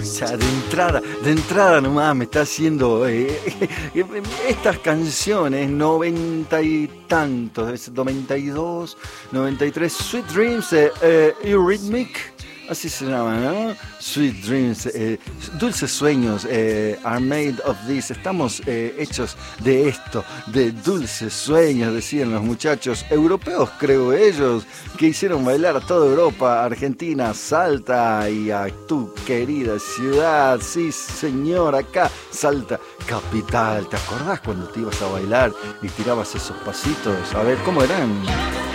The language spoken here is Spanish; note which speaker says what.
Speaker 1: Ya de entrada nomás me está haciendo estas canciones, 90 y tantos, 92, 93, Sweet Dreams, Eurythmic, así se llama, ¿no? Sweet Dreams, dulces sueños, are made of this, estamos hechos de esto, de dulces sueños, decían los muchachos europeos, creo ellos, que hicieron bailar a toda Europa, Argentina, Salta y a tu querida ciudad, sí señor, acá, Salta, capital. ¿Te acordás cuando te ibas a bailar y tirabas esos pasitos? A ver, ¿cómo eran?